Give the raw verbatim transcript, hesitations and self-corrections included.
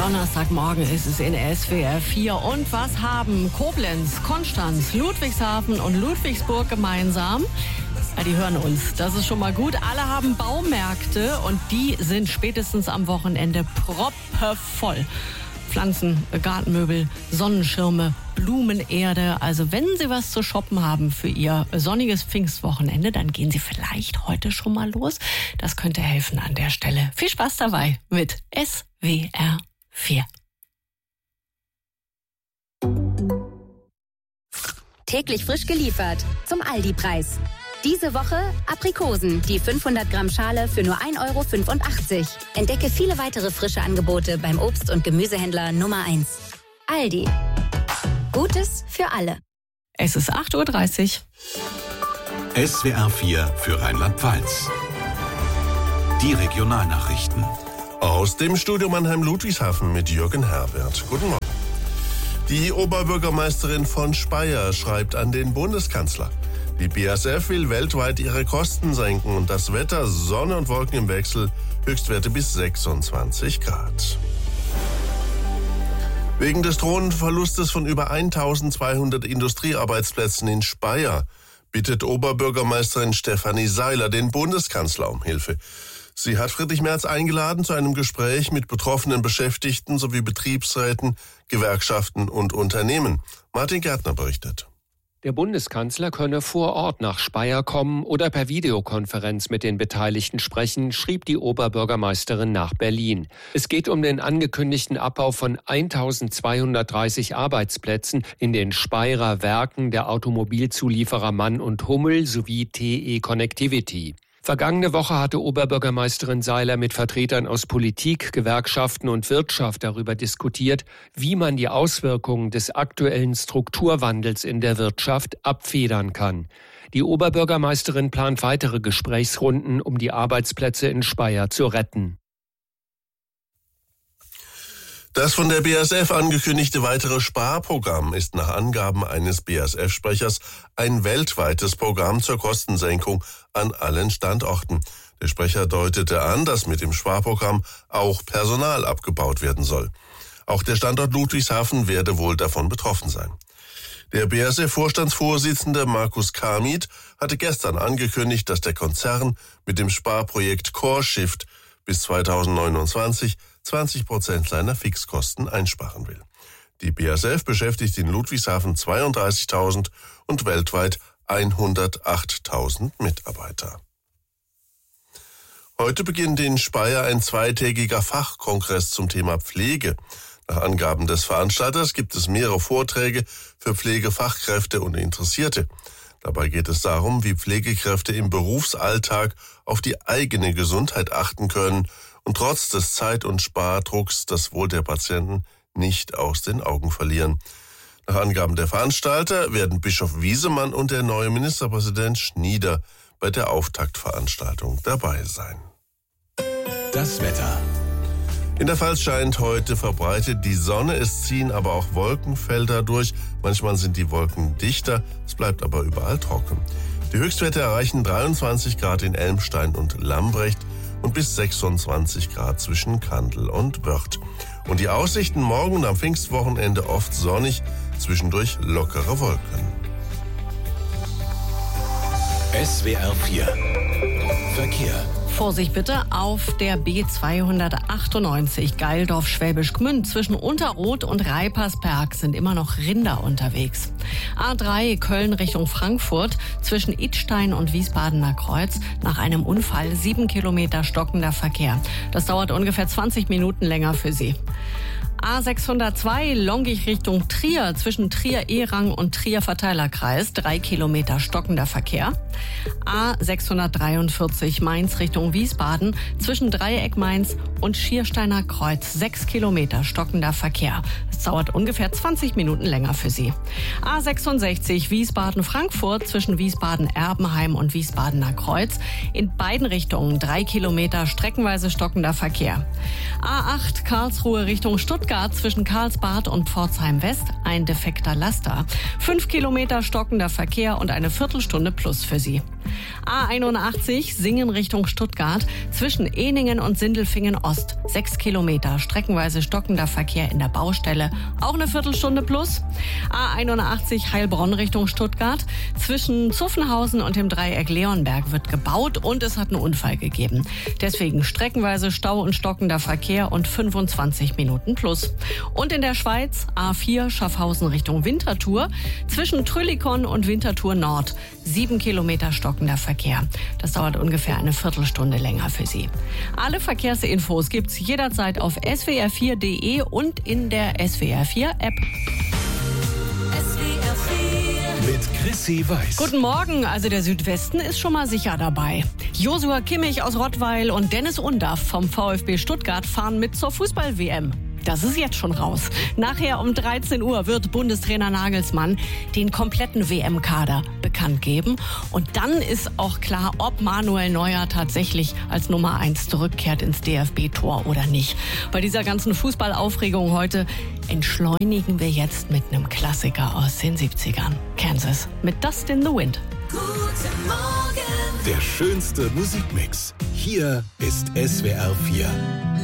Donnerstagmorgen ist es in S W R vier. Und was haben Koblenz, Konstanz, Ludwigshafen und Ludwigsburg gemeinsam? Ja, die hören uns. Das ist schon mal gut. Alle haben Baumärkte und die sind spätestens am Wochenende proppevoll. Pflanzen, Gartenmöbel, Sonnenschirme, Blumenerde. Also wenn Sie was zu shoppen haben für Ihr sonniges Pfingstwochenende, dann gehen Sie vielleicht heute schon mal los. Das könnte helfen an der Stelle. Viel Spaß dabei mit S W R vier. Täglich frisch geliefert zum Aldi-Preis. Diese Woche Aprikosen, die fünfhundert Gramm Schale für nur ein Euro fünfundachtzig. Entdecke viele weitere frische Angebote beim Obst- und Gemüsehändler Nummer eins. Aldi. Gutes für alle. Es ist acht Uhr dreißig. S W R vier für Rheinland-Pfalz. Die Regionalnachrichten. Aus dem Studio Mannheim-Ludwigshafen mit Jürgen Herbert. Guten Morgen. Die Oberbürgermeisterin von Speyer schreibt an den Bundeskanzler. Die B A S F will weltweit ihre Kosten senken und das Wetter, Sonne und Wolken im Wechsel, Höchstwerte bis sechsundzwanzig Grad. Wegen des drohenden Verlustes von über eintausendzweihundert Industriearbeitsplätzen in Speyer bittet Oberbürgermeisterin Stefanie Seiler den Bundeskanzler um Hilfe. Sie hat Friedrich Merz eingeladen zu einem Gespräch mit betroffenen Beschäftigten sowie Betriebsräten, Gewerkschaften und Unternehmen. Martin Gärtner berichtet. Der Bundeskanzler könne vor Ort nach Speyer kommen oder per Videokonferenz mit den Beteiligten sprechen, schrieb die Oberbürgermeisterin nach Berlin. Es geht um den angekündigten Abbau von eintausendzweihundertdreißig Arbeitsplätzen in den Speyerer Werken der Automobilzulieferer Mann und Hummel sowie T E Connectivity. Vergangene Woche hatte Oberbürgermeisterin Seiler mit Vertretern aus Politik, Gewerkschaften und Wirtschaft darüber diskutiert, wie man die Auswirkungen des aktuellen Strukturwandels in der Wirtschaft abfedern kann. Die Oberbürgermeisterin plant weitere Gesprächsrunden, um die Arbeitsplätze in Speyer zu retten. Das von der B A S F angekündigte weitere Sparprogramm ist nach Angaben eines B A S F-Sprechers ein weltweites Programm zur Kostensenkung an allen Standorten. Der Sprecher deutete an, dass mit dem Sparprogramm auch Personal abgebaut werden soll. Auch der Standort Ludwigshafen werde wohl davon betroffen sein. Der B A S F-Vorstandsvorsitzende Markus Kamit hatte gestern angekündigt, dass der Konzern mit dem Sparprojekt CoreShift bis zweitausendneunundzwanzig zwanzig Prozent seiner Fixkosten einsparen will. Die B A S F beschäftigt in Ludwigshafen zweiunddreißigtausend und weltweit hundertachttausend Mitarbeiter. Heute beginnt in Speyer ein zweitägiger Fachkongress zum Thema Pflege. Nach Angaben des Veranstalters gibt es mehrere Vorträge für Pflegefachkräfte und Interessierte. Dabei geht es darum, wie Pflegekräfte im Berufsalltag auf die eigene Gesundheit achten können und trotz des Zeit- und Spardrucks das Wohl der Patienten nicht aus den Augen verlieren. Nach Angaben der Veranstalter werden Bischof Wiesemann und der neue Ministerpräsident Schnieder bei der Auftaktveranstaltung dabei sein. Das Wetter. In der Pfalz scheint heute verbreitet die Sonne, es ziehen aber auch Wolkenfelder durch. Manchmal sind die Wolken dichter, es bleibt aber überall trocken. Die Höchstwerte erreichen dreiundzwanzig Grad in Elmstein und Lambrecht und bis sechsundzwanzig Grad zwischen Kandel und Wörth. Und die Aussichten morgen und am Pfingstwochenende oft sonnig, zwischendurch lockere Wolken. S W R vier Verkehr. Vorsicht bitte auf der B zweihundertachtundneunzig Geildorf-Schwäbisch Gmünd. Zwischen Unterroth und Reipersberg sind immer noch Rinder unterwegs. A drei Köln Richtung Frankfurt zwischen Idstein und Wiesbadener Kreuz. Nach einem Unfall sieben Kilometer stockender Verkehr. Das dauert ungefähr zwanzig Minuten länger für Sie. A sechshundertzwei Longich Richtung Trier zwischen Trier-Ehrang und Trier-Verteilerkreis, drei Kilometer stockender Verkehr. A sechshundertdreiundvierzig Mainz Richtung Wiesbaden zwischen Dreieck Mainz und Schiersteiner Kreuz, sechs Kilometer stockender Verkehr. Es dauert ungefähr zwanzig Minuten länger für Sie. A sechsundsechzig Wiesbaden-Frankfurt zwischen Wiesbaden-Erbenheim und Wiesbadener Kreuz, in beiden Richtungen drei Kilometer streckenweise stockender Verkehr. A acht Karlsruhe Richtung Stuttgart zwischen Karlsbad und Pforzheim West, ein defekter Laster. Fünf Kilometer stockender Verkehr und eine Viertelstunde plus für Sie. A einundachtzig Singen Richtung Stuttgart zwischen Ehningen und Sindelfingen Ost. Sechs Kilometer, streckenweise stockender Verkehr in der Baustelle. Auch eine Viertelstunde plus. A einundachtzig Heilbronn Richtung Stuttgart. Zwischen Zuffenhausen und dem Dreieck Leonberg wird gebaut und es hat einen Unfall gegeben. Deswegen streckenweise Stau und stockender Verkehr und fünfundzwanzig Minuten plus. Und in der Schweiz A vier Schaffhausen Richtung Winterthur. Zwischen Trüllikon und Winterthur Nord. Sieben Kilometer stockender Verkehr. Das dauert ungefähr eine Viertelstunde länger für Sie. Alle Verkehrsinfos gibt's jederzeit auf S W R vier Punkt de und in der S W R vier App. S W R vier mit Chrissy Weiß. Guten Morgen, also der Südwesten ist schon mal sicher dabei. Josua Kimmich aus Rottweil und Dennis Undaff vom VfB Stuttgart fahren mit zur Fußball-W M. Das ist jetzt schon raus. Nachher um dreizehn Uhr wird Bundestrainer Nagelsmann den kompletten W M-Kader bekannt geben. Und dann ist auch klar, ob Manuel Neuer tatsächlich als Nummer eins zurückkehrt ins D F B-Tor oder nicht. Bei dieser ganzen Fußballaufregung heute entschleunigen wir jetzt mit einem Klassiker aus den siebzigern. Kansas mit Dust in the Wind. Guten Morgen. Der schönste Musikmix. Hier ist S W R vier.